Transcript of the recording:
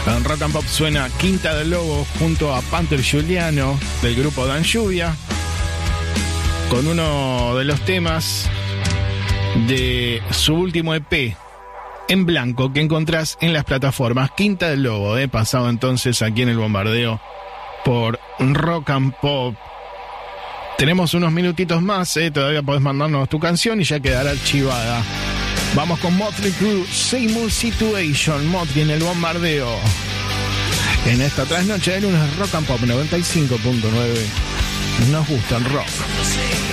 En Rock and Pop suena Quinta del Lobo junto a Panther Giuliano del grupo Dan Lluvia, con uno de los temas de su último EP, En Blanco, que encontrás en las plataformas. Quinta del Lobo, pasado entonces aquí en el bombardeo por Rock and Pop. Tenemos unos minutitos más, todavía podés mandarnos tu canción y ya quedará archivada. Vamos con Motley Crue, Same Old Situation, Motley en el bombardeo. En esta trasnoche de lunes, Rock and Pop 95.9. Nos gusta el rock.